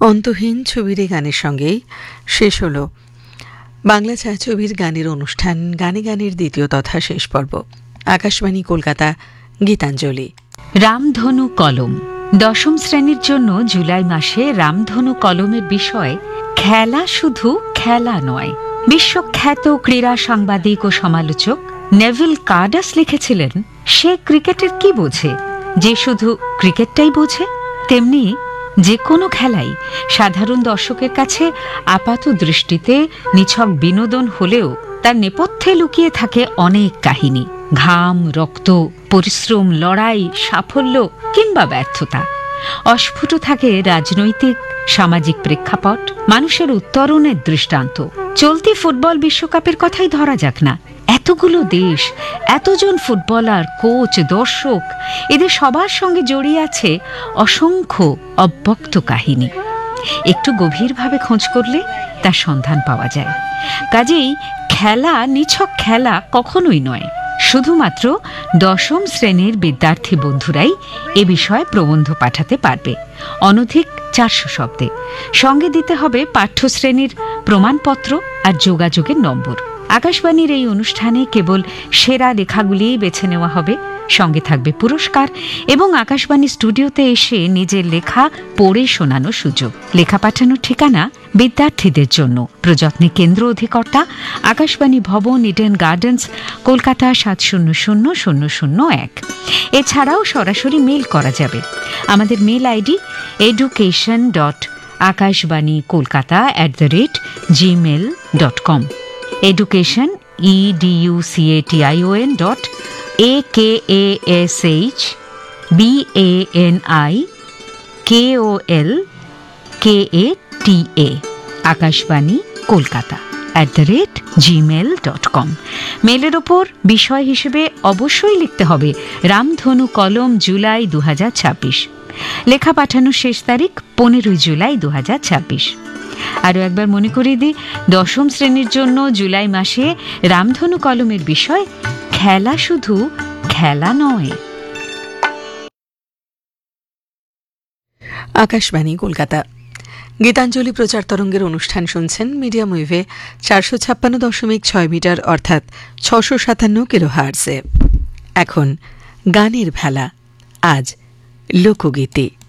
অন্তহীন ছবির এই গানের সঙ্গেই শেষ হল বাংলা ছায়াছবির গানের অনুষ্ঠান গানে গানের দ্বিতীয় তথা শেষ পর্ব। আকাশবাণী কলকাতা, গীতাঞ্জলি। রামধনু কলম। দশম শ্রেণীর জন্য জুলাই মাসে রামধনু কলমের বিষয় খেলা শুধু খেলা নয়। বিশ্বখ্যাত ক্রীড়া সাংবাদিক ও সমালোচক নেভিল কার্ডাস লিখেছিলেন, সে ক্রিকেটের কি বোঝে যে শুধু ক্রিকেটটাই বোঝে। তেমনি যে কোনো খেলাই সাধারণ দর্শকের কাছে আপাত দৃষ্টিতে নিছক বিনোদন হলেও তার নেপথ্যে লুকিয়ে থাকে অনেক কাহিনী। ঘাম, রক্ত, পরিশ্রম, লড়াই, সাফল্য কিংবা ব্যর্থতা। অস্ফুট থাকে রাজনৈতিক, সামাজিক প্রেক্ষাপট, মানুষের উত্তরণের দৃষ্টান্ত। চলতি ফুটবল বিশ্বকাপের কথাই ধরা যাক না। এতগুলো দেশ, এতজন ফুটবলার, কোচ, দর্শক, এদের সবার সঙ্গে জড়িয়ে আছে অসংখ্য অব্যক্ত কাহিনী। একটু গভীরভাবে খোঁজ করলে তার সন্ধান পাওয়া যায়। কাজেই খেলা নিছক খেলা কখনোই নয়। শুধুমাত্র দশম শ্রেণীর বিদ্যার্থী বন্ধুরাই এ বিষয়ে প্রবন্ধ পাঠাতে পারবে, অনধিক 400 শব্দে। সঙ্গে দিতে হবে পাঠ্যশ্রেণীর প্রমাণপত্র আর যোগাযোগের নম্বর। আকাশবাণীর এই অনুষ্ঠানে কেবল সেরা লেখাগুলি বেছে নেওয়া হবে, সঙ্গে থাকবে পুরস্কার এবং আকাশবাণী স্টুডিওতে এসে নিজের লেখা পড়ে শোনানোর সুযোগ। লেখা পাঠানোর ঠিকানা বিদ্যার্থীদের জন্য, প্রযত্নে কেন্দ্র অধিকর্তা, আকাশবাণী ভবন, ইডেন গার্ডেন্স, কলকাতা 700001। এছাড়াও সরাসরি মেল করা যাবে। আমাদের mail ID education.akashbanikolkata@gmail.com। education education@akashbanikolkata Akashvani Kolkata @gmail.com। মেলের ওপর বিষয় হিসেবে অবশ্যই লিখতে হবে রামধনু কলম, জুলাই 2026। লেখা পাঠানোর শেষ তারিখ 15 জুলাই 2026। আরও একবার মনে করিয়ে দিই, দশম শ্রেণীর জন্য জুলাই মাসে রামধনু কলমের বিষয় খেলা শুধু খেলা নয়। আকাশবাণী কলকাতা, গীতাঞ্জলি প্রচার তরঙ্গের অনুষ্ঠান শুনছেন মিডিয়াম ওয়েভে 456.6 মিটার অর্থাৎ 657 কিলোহার্টজে। এখন গানের ভেলা, আজ লোকগীতি।